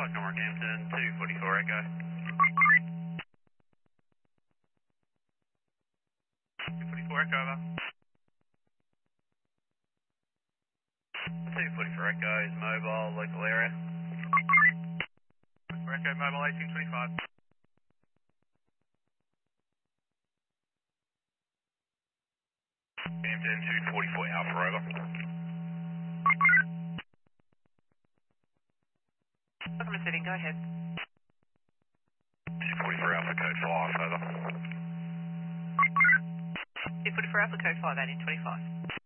Northampton, 244 Echo. 244 Echo, over. 244 Echo is mobile, local area. 244 Echo, mobile 1825. Northampton, 244 Alpha, over. Welcome to sitting, go ahead. 244 Alpha, code 5, over. 244 Alpha Code 5, 1825.